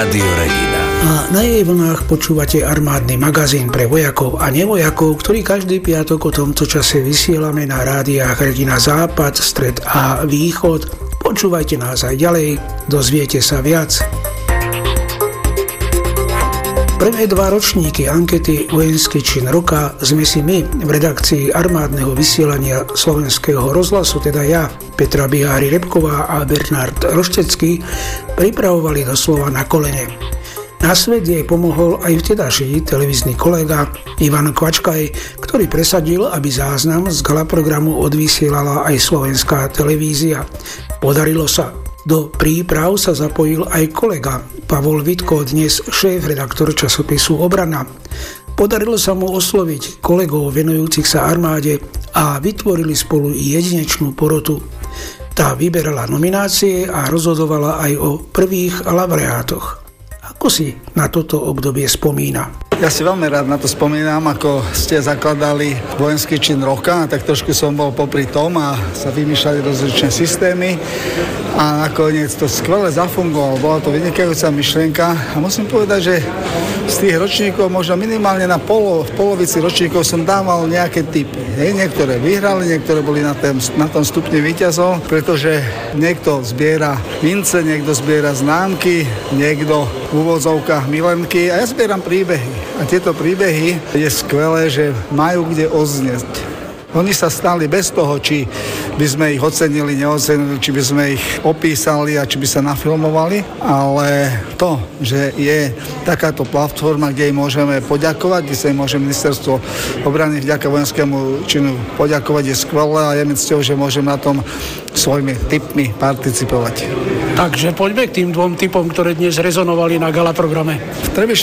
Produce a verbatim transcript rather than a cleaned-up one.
Rádio Regina. A na jej vlnách počúvate armádny magazín pre vojakov a nevojakov, ktorý každý piatok o tomto čase vysielame na rádiách Regina Západ, Stred a Východ. Počúvajte nás aj ďalej, dozviete sa viac. Prvé dva ročníky ankety Vojenský čin roka sme si my v redakcii armádneho vysielania Slovenského rozhlasu, teda ja, Petra Bihári-Repková a Bernard Roštecký, pripravovali doslova na kolene. Na svet jej pomohol aj vtedajší televízny kolega Ivan Kvačkaj, ktorý presadil, aby záznam z gala programu odvysielala aj slovenská televízia. Podarilo sa. Do príprav sa zapojil aj kolega Pavol Vitko, dnes šéf-redaktor časopisu Obrana. Podarilo sa mu osloviť kolegov venujúcich sa armáde a vytvorili spolu jedinečnú porotu. Tá vyberala nominácie a rozhodovala aj o prvých laureátoch. Ako si na toto obdobie spomína? Ja si veľmi rád na to spomínam, ako ste zakladali Vojenský čin roka, tak trošku som bol popri tom a sa vymýšľali rozličné systémy a nakoniec to skvele zafungovalo. Bola to vynikajúca myšlienka a musím povedať, že z tých ročníkov, možno minimálne na polo, v polovici ročníkov som dával nejaké tipy. Hej, niektoré vyhrali, niektoré boli na, tém, na tom stupni víťazov, pretože niekto zbiera mince, niekto zbiera známky, niekto v úvodzovkách milenky a ja zbieram príbehy. A tieto príbehy je skvelé, že majú kde odznieť. Oni sa stali bez toho, či by sme ich ocenili, neocenili, či by sme ich opísali a či by sa nafilmovali, ale to, že je takáto platforma, kde im môžeme poďakovať, kde sa im môže ministerstvo obrany vďaka vojenskému činu poďakovať, je skvelé a je mi cťou, že môžem na tom svojimi tipmi participovať. Takže poďme k tým dvom tipom, ktoré dnes rezonovali na gala programe. V